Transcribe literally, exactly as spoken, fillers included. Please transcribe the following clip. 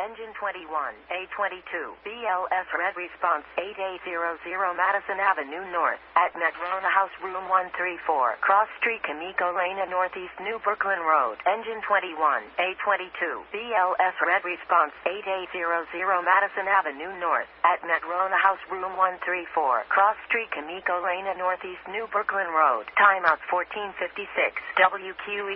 Engine twenty-one, A twenty-two, B L S Red Response, eighty-eight hundred Madison Avenue North, at Madrona House Room one thirty-four, Cross Street, Kamiko Lane and Northeast New Brooklyn Road. Engine twenty-one, A twenty-two, B L S Red Response, eighty-eight hundred Madison Avenue North, at Madrona House Room one thirty-four, Cross Street, Kamiko Lane and Northeast New Brooklyn Road. Timeout fourteen fifty-six, W Q E